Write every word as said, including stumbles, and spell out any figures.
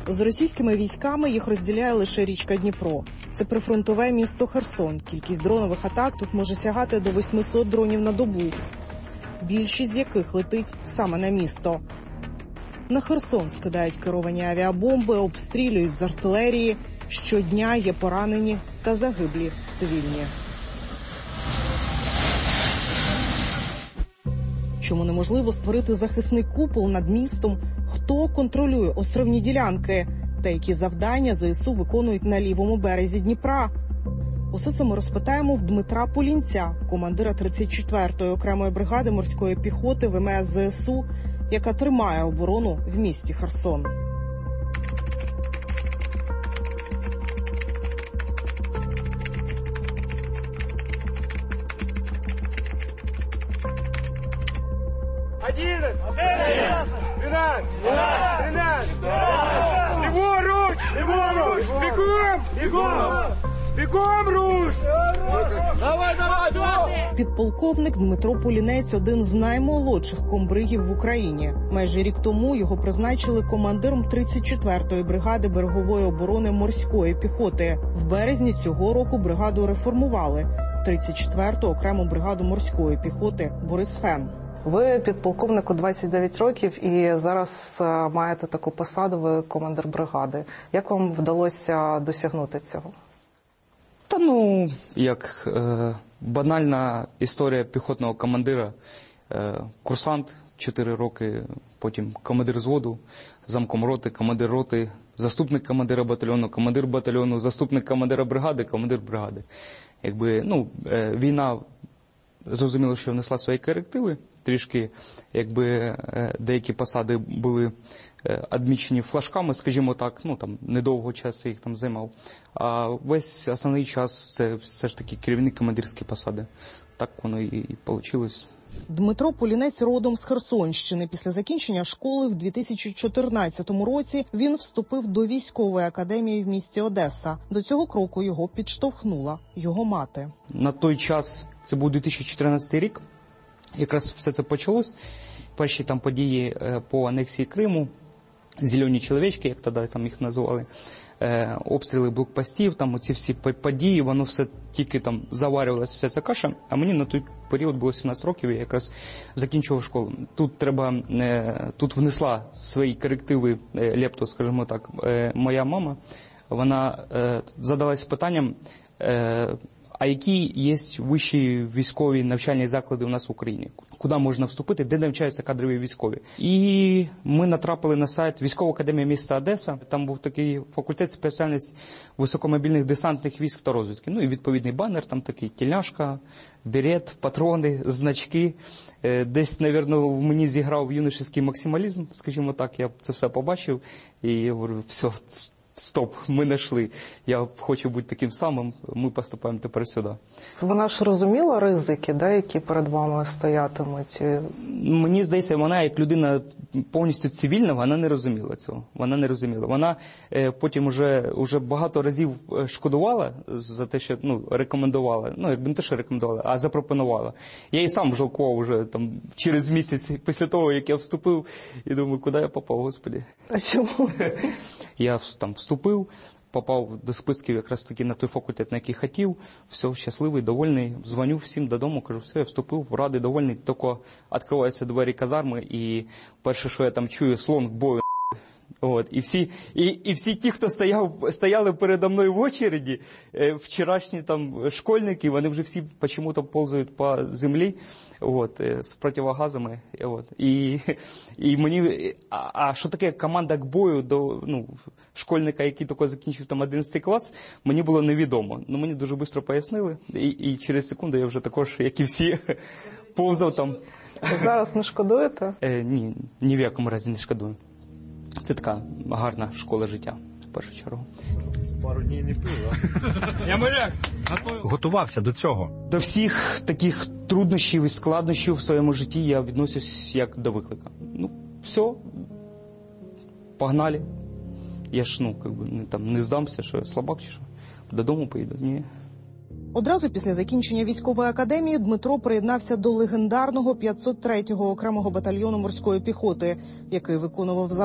З російськими військами їх розділяє лише річка Дніпро. Це прифронтове місто Херсон. Кількість дронових атак тут може сягати до восьмисот дронів на добу, більшість з яких летить саме на місто. На Херсон скидають керовані авіабомби, обстрілюють з артилерії. Щодня є поранені та загиблі цивільні. Чому неможливо створити захисний купол над містом? Хто контролює островні ділянки? Та які завдання ЗСУ виконують на лівому березі Дніпра? Усе це ми розпитаємо в Дмитра Полінця, командира тридцять четвертої окремої бригади морської піхоти ВМС ЗСУ, яка тримає оборону в місті Херсон. одиннадцать, двенадцать, тринадцать, леворуч, леворуч, бегом, бегом, бегом, руш! Давай, давай, давай! Підполковник Дмитро Полінець – один з наймолодших комбригів в Україні. Майже рік тому його призначили командиром тридцять четвертої бригади берегової оборони морської піхоти. В березні цього року бригаду реформували в тридцять четверту окрему бригаду морської піхоти «Борисфен». Ви підполковнику двадцять дев'ять років і зараз маєте таку посаду, ви командир бригади. Як вам вдалося досягнути цього? Та ну, як е, банальна історія піхотного командира. Е, курсант, чотири роки, потім командир взводу, замком роти, командир роти, заступник командира батальйону, командир батальйону, заступник командира бригади, командир бригади. Якби, ну, е, війна, зрозуміло, що внесла свої корективи. Трішки, якби, деякі посади були адмічені флажками, скажімо так, ну, там, недовго часу їх там займав. А весь основний час це все ж таки керівні командирські посади. Так воно і вийшло. Дмитро Полінець родом з Херсонщини. Після закінчення школи в дві тисячі чотирнадцятому році він вступив до військової академії в місті Одеса. До цього кроку його підштовхнула його мати. На той час, це був дві тисячі чотирнадцятий рік, якраз все це почалось. Перші там події по анексії Криму, «зелені чоловічки», як тоді там їх називали, обстріли блокпостів, там оці всі події, воно все тільки там заварювалася вся ця каша. А мені на той період було сімнадцять років, я якраз закінчував школу. Тут треба, тут внесла свої корективи, лепту, скажімо так, моя мама. Вона задалась питанням, а які є вищі військові навчальні заклади у нас в Україні? Куди можна вступити, де навчаються кадрові військові? І ми натрапили на сайт Військова академія міста Одеса. Там був такий факультет, спеціальність високомобільних десантних військ та розвідки. Ну і відповідний банер, там такий тельняшка, берет, патрони, значки. Десь, мабуть, в мені зіграв юношеський максималізм, скажімо так, я це все побачив і я говорю, все, стоп, ми знайшли. Я хочу бути таким самим, ми поступаємо тепер сюди. Вона ж розуміла ризики, да, які перед вами стоятимуть? Мені здається, вона як людина повністю цивільна, вона не розуміла цього. Вона не розуміла. Вона е, потім вже, вже багато разів шкодувала за те, що, ну, рекомендувала. Ну, якби не те, що рекомендувала, а запропонувала. Я і сам жалкував вже там через місяць після того, як я вступив, і думаю, куди я попав, Господи. А чому? Я там вступив, попав до списків якраз таки на той факультет, на який хотів, все, щасливий, довольний, дзвоню всім додому, кажу, все, я вступив, радий, довольний, тільки відкриваються двері казарми, і перше, що я там чую, слон к бою. От, і, всі, і, і всі ті, хто стояв, стояли передо мною в очереді, е, вчорашні там школьники, вони вже всі почему-то повзають по землі, от, е, з противогазами. От, і, і мені, а, а що таке команда к бою до, ну, школьника, який тільки закінчив там одинадцятий клас, мені було невідомо. Ну, мені дуже швидко пояснили, і, і через секунду я вже також, як і всі, повзав там. Зараз не шкодуєте? Е, ні, ні в якому разі не шкодую. Це така гарна школа життя, в першу чергу. Пару днів не пив, а? Я моряк! Готувався до цього. До всіх таких труднощів і складнощів в своєму житті я відносюсь як до виклика. Ну, все, погнали. Я ж, ну, как би, не, там, не здамся, що я слабак чи що. Додому поїду, ні. Одразу після закінчення військової академії Дмитро приєднався до легендарного п'ятсот третього окремого батальйону морської піхоти, який виконував завдання